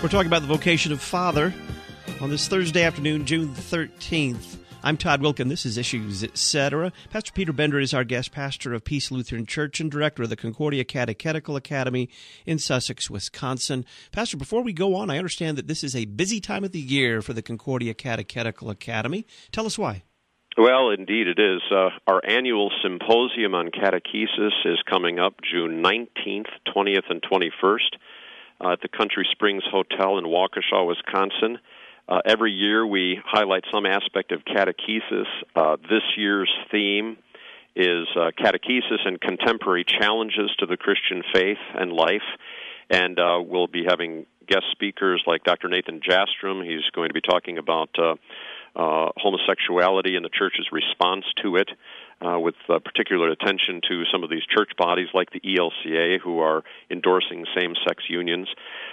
We're talking about the vocation of father on this Thursday afternoon, June 13th. I'm Todd Wilkin. This is Issues, Etc. Pastor Peter Bender is our guest, pastor of Peace Lutheran Church and director of the Concordia Catechetical Academy in Sussex, Wisconsin. Pastor, before we go on, I understand that this is a busy time of the year for the Concordia Catechetical Academy. Tell us why. Well, indeed it is. Our annual symposium on catechesis is coming up June 19th, 20th, and 21st at the Country Springs Hotel in Waukesha, Wisconsin. Every year we highlight some aspect of catechesis. This year's theme is catechesis and contemporary challenges to the Christian faith and life. And we'll be having guest speakers like Dr. Nathan Jastrom. He's going to be talking about homosexuality and the church's response to it, with particular attention to some of these church bodies like the ELCA who are endorsing same-sex unions.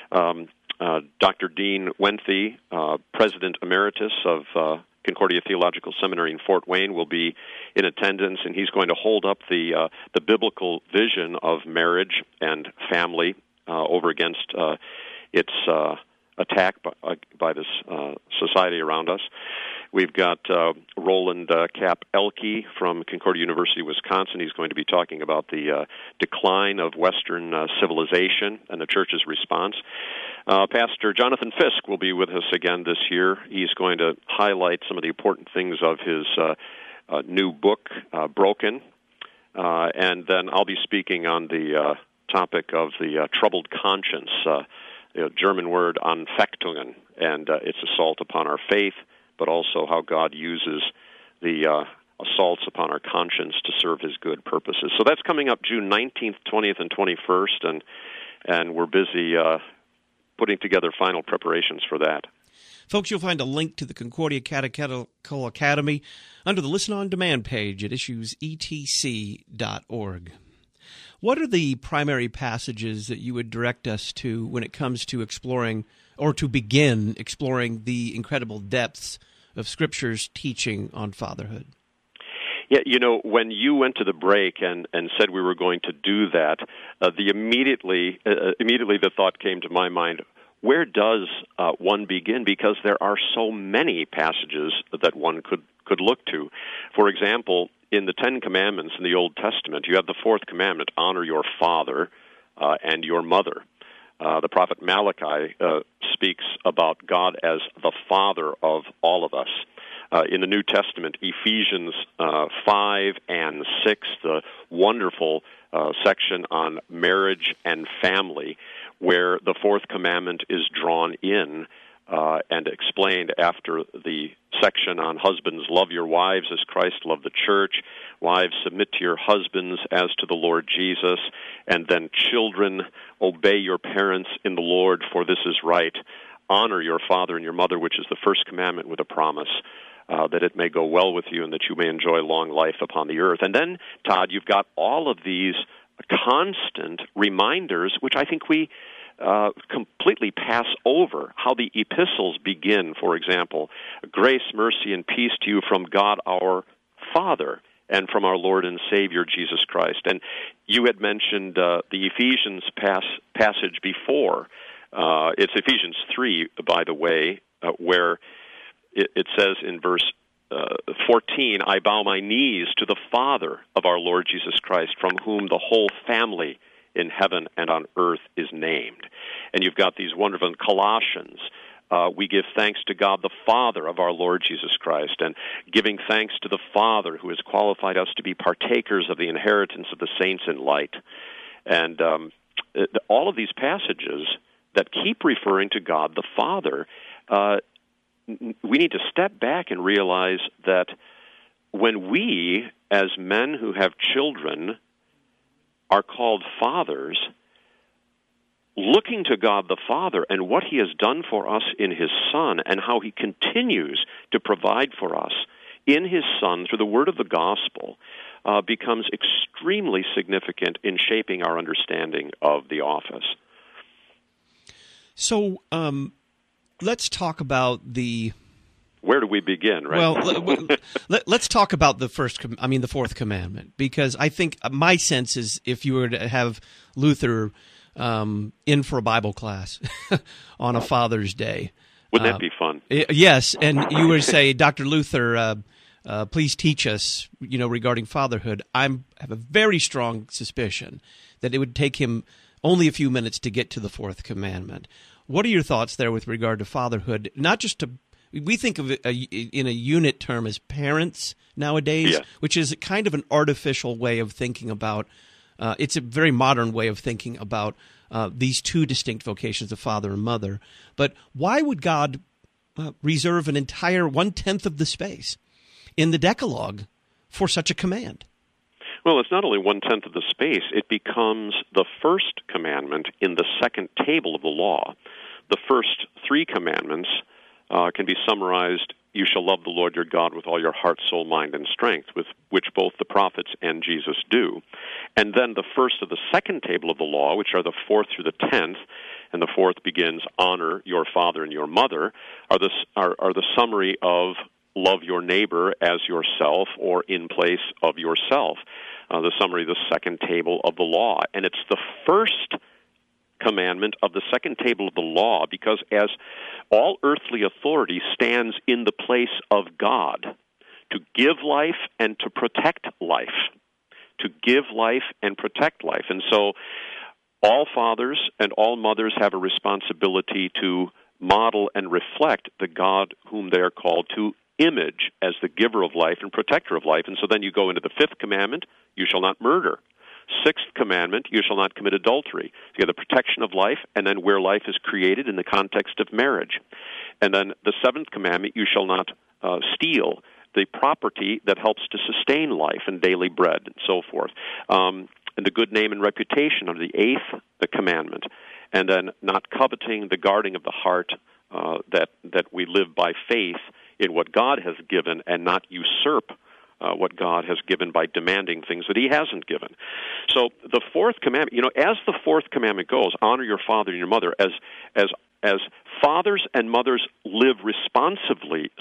Dr. Dean Wenthe, President Emeritus of Concordia Theological Seminary in Fort Wayne, will be in attendance, and he's going to hold up the biblical vision of marriage and family over against its attack by this society around us. We've got Roland Cap Elke from Concordia University, Wisconsin. He's going to be talking about the decline of Western civilization and the church's response. Pastor Jonathan Fisk will be with us again this year. He's going to highlight some of the important things of his new book, Broken. And then I'll be speaking on the topic of the troubled conscience, the German word Anfechtungen, and its assault upon our faith, but also how God uses the assaults upon our conscience to serve His good purposes. So that's coming up June 19th, 20th, and 21st, and we're busy putting together final preparations for that. Folks, you'll find a link to the Concordia Catechetical Academy under the Listen on Demand page at issuesetc.org. What are the primary passages that you would direct us to when it comes to exploring, or to begin exploring, the incredible depths of Scripture's teaching on fatherhood? Yeah, when you went to the break and said we were going to do that, immediately the thought came to my mind, where does one begin? Because there are so many passages that one could look to. For example, in the Ten Commandments in the Old Testament, you have the fourth commandment, honor your father and your mother. The prophet Malachi speaks about God as the Father of all of us. In the New Testament, Ephesians 5 and 6, the wonderful section on marriage and family, where the fourth commandment is drawn in and explained after the section on husbands, love your wives as Christ loved the church, wives, submit to your husbands as to the Lord Jesus, and then children, obey your parents in the Lord, for this is right. Honor your father and your mother, which is the first commandment with a promise, that it may go well with you and that you may enjoy long life upon the earth. And then, Todd, you've got all of these constant reminders, which I think we completely pass over, how the epistles begin. For example, grace, mercy, and peace to you from God our Father and from our Lord and Savior Jesus Christ. And you had mentioned the Ephesians passage before. It's Ephesians 3, by the way, where it says in verse 14, I bow my knees to the Father of our Lord Jesus Christ, from whom the whole family in heaven and on earth is named. And you've got these wonderful Colossians. We give thanks to God the Father of our Lord Jesus Christ, and giving thanks to the Father who has qualified us to be partakers of the inheritance of the saints in light. And all of these passages that keep referring to God the Father, we need to step back and realize that when we, as men who have children, are called fathers, looking to God the Father and what He has done for us in His Son and how He continues to provide for us in His Son through the word of the gospel becomes extremely significant in shaping our understanding of the office. So let's talk about the... Where do we begin, right? Well, let's talk about the fourth commandment, because I think my sense is if you were to have Luther in for a Bible class on a Father's Day. Wouldn't that be fun? Yes, and you would say, Dr. Luther, please teach us, regarding fatherhood. I have a very strong suspicion that it would take him only a few minutes to get to the fourth commandment. What are your thoughts there with regard to fatherhood? Not just we think of it in a unit term as parents nowadays, which is kind of an artificial way of thinking about. It's a very modern way of thinking about these two distinct vocations of father and mother. But why would God reserve an entire 1/10 of the space in the Decalogue for such a command? Well, it's not only 1/10 of the space. It becomes the first commandment in the second table of the law. The first three commandments can be summarized: you shall love the Lord your God with all your heart, soul, mind, and strength, with which both the prophets and Jesus do. And then the first of the second table of the law, which are the 4th through the 10th, and the 4th begins, honor your father and your mother, are the summary of love your neighbor as yourself or in place of yourself, the summary of the second table of the law. And it's the first commandment of the second table of the law, because as all earthly authority stands in the place of God to give life and to protect life, to give life and protect life. And so all fathers and all mothers have a responsibility to model and reflect the God whom they are called to image as the giver of life and protector of life. And so then you go into the 5th commandment: you shall not murder. 6th commandment: you shall not commit adultery. So you have the protection of life, and then where life is created in the context of marriage. And then the 7th commandment: you shall not steal the property that helps to sustain life and daily bread, and so forth. And the good name and reputation of the 8th, the commandment. And then not coveting, the guarding of the heart, that we live by faith in what God has given and not usurp what God has given by demanding things that He hasn't given. So the 4th commandment, as the 4th commandment goes, honor your father and your mother, as fathers and mothers live responsibly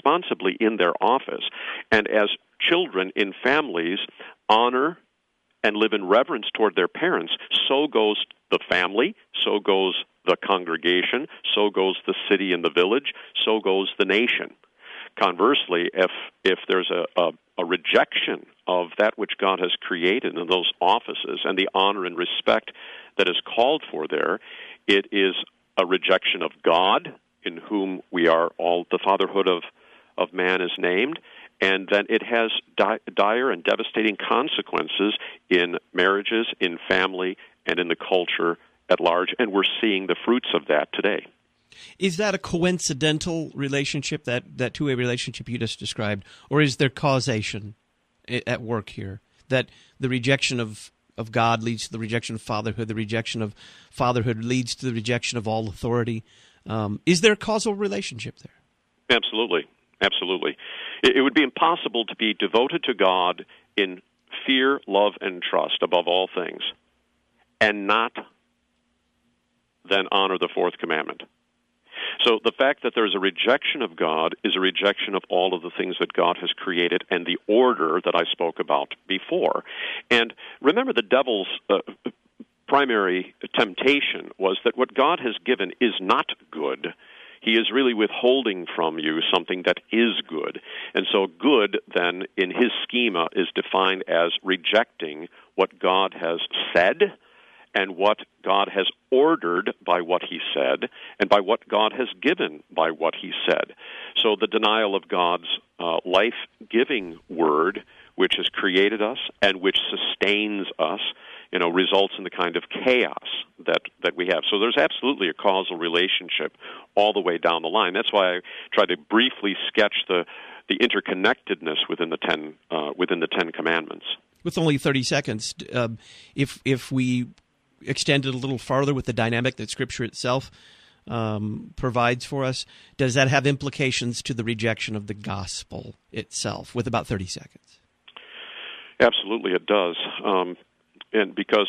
in their office, and as children in families honor and live in reverence toward their parents, so goes the family, so goes the congregation, so goes the city and the village, so goes the nation. Conversely, if there's a rejection of that which God has created in those offices and the honor and respect that is called for there, it is a rejection of God, in whom we are all, the fatherhood of man is named, and then it has dire and devastating consequences in marriages, in family, and in the culture at large, and we're seeing the fruits of that today. Is that a coincidental relationship, that two-way relationship you just described, or is there causation at work here? That the rejection of God leads to the rejection of fatherhood, the rejection of fatherhood leads to the rejection of all authority. Is there a causal relationship there? Absolutely. Absolutely. It would be impossible to be devoted to God in fear, love, and trust above all things, and not then honor the 4th commandment. So the fact that there's a rejection of God is a rejection of all of the things that God has created and the order that I spoke about before. And remember, the devil's primary temptation was that what God has given is not good. He is really withholding from you something that is good. And so good, then, in his schema, is defined as rejecting what God has said and what God has ordered by what He said, and by what God has given by what He said. So the denial of God's life-giving word, which has created us and which sustains us, results in the kind of chaos that we have. So there's absolutely a causal relationship all the way down the line. That's why I tried to briefly sketch the interconnectedness within the 10 Commandments. With only 30 seconds, if we extend it a little farther with the dynamic that Scripture itself provides for us, does that have implications to the rejection of the gospel itself, with about 30 seconds? Absolutely, it does. And because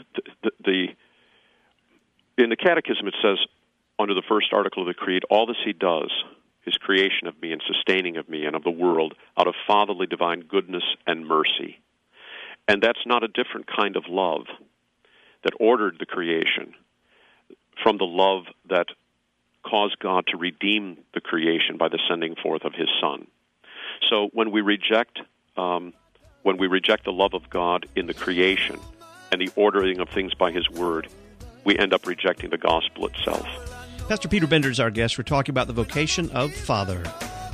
in the Catechism it says, under the first article of the Creed, all this He does, His creation of me and sustaining of me and of the world, out of fatherly divine goodness and mercy. And that's not a different kind of love. that ordered the creation, from the love that caused God to redeem the creation by the sending forth of His Son. So when we reject the love of God in the creation and the ordering of things by His Word, we end up rejecting the gospel itself. Pastor Peter Bender is our guest. We're talking about the vocation of Father.